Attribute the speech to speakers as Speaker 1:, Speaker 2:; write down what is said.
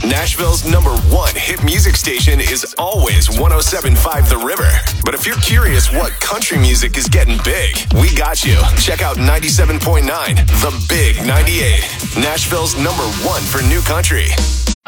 Speaker 1: Nashville's #1 hit music station is always 107.5 The River. But if you're curious what country music is getting big, we got you. Check out 97.9 The Big 98, Nashville's #1 for new country.